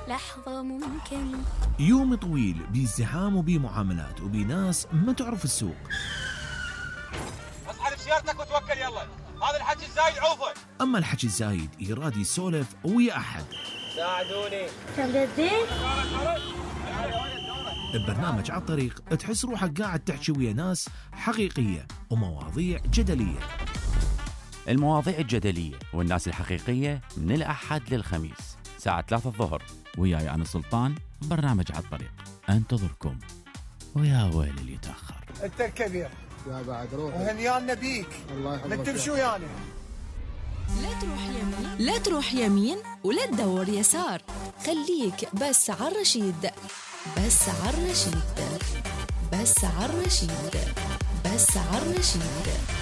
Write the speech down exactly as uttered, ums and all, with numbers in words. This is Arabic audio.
لحظة ممكن. يوم طويل بازدحام وبمعاملات وبناس ما تعرف السوق. اسحب سيارتك وتوكل يلا، هذا الحكي الزايد عوفه. أما الحكي الزايد يراد يسولف ويا أحد. ساعدوني. كم جدين؟ ببرنامج على الطريق تحس روحك قاعد تحكي ويا ناس حقيقية ومواضيع جدلية. المواضيع الجدلية والناس الحقيقية من الأحد للخميس ساعة ثلاثة الظهر، وياي أنا سلطان. برنامج على الطريق انتظركم، ويا ويل اللي يتأخر. انت الكبير يا بعد روح وهنيانا بيك. الله يحفظك. نتمشوا يعني. لا تروح يمين لا تروح يمين ولا تدور يسار، خليك بس على الرشيد، بس على الرشيد، بس على الرشيد، بس على الرشيد.